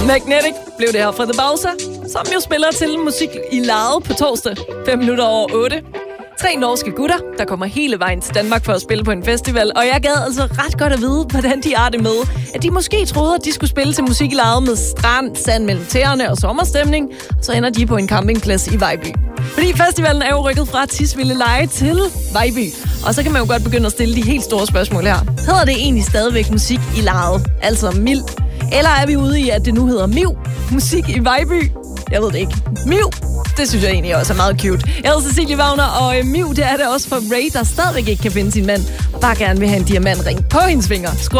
Magnetic blev det her fra The Bowser, som jo spiller til musik i lejet på torsdag, 5 minutter over 8. 3 norske gutter, der kommer hele vejen til Danmark for at spille på en festival, og jeg gad altså ret godt at vide, hvordan de har det med, at de måske troede, at de skulle spille til musik i lejet med strand, sand mellem tæerne og sommerstemning, og så ender de på en campingplads i Vejby. Fordi festivalen er jo rykket fra Tisvildeleje til Vejby, og så kan man jo godt begynde at stille de helt store spørgsmål her. Hedder det egentlig stadigvæk musik i lejet, altså mild? Eller er vi ude i, at det nu hedder MIV, musik i Vejby? Jeg ved det ikke. MIV, det synes jeg egentlig også er meget cute. Jeg hedder Cecilie Wagner, og MIV, det er det også for Ray, der stadigvæk ikke kan finde sin mand, og bare gerne vil have en diamantring på hendes finger.